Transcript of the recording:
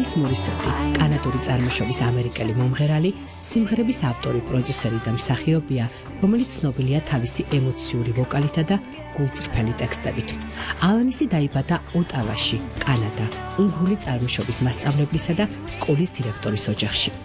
ალანის მორისეტი, კანადური წარმოშობის ამერიკელი მომღერალი, სიმღერების ავტორი, პროდიუსერი და მსახიობია, რომელიც ცნობილია თავისი ემოციური ვოკალითა და გულწრფელი ტექსტებით. ალანისი დაიბადა ოტავაში, კანადა, უნგრული წარმოშობის მასწავლებლისა და სკოლის დირექტორის ოჯახში.